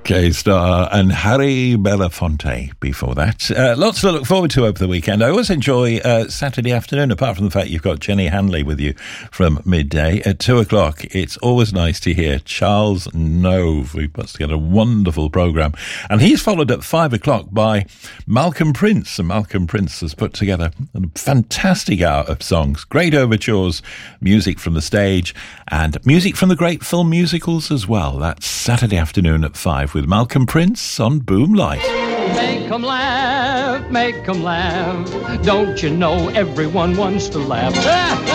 K-Star and Harry Belafonte before that. Lots to look forward to over the weekend. I always enjoy Saturday afternoon, apart from the fact you've got Jenny Hanley with you from midday. At 2 o'clock, it's always nice to hear Charles Nove, who puts together a wonderful programme. And he's followed at 5 o'clock by Malcolm Prince. And Malcolm Prince has put together a fantastic hour of songs, great overtures, music from the stage, and music from the great film musicals as well. That's Saturday afternoon at 5 with Malcolm Prince on Boomlight. Make 'em laugh, make 'em laugh. Don't you know everyone wants to laugh?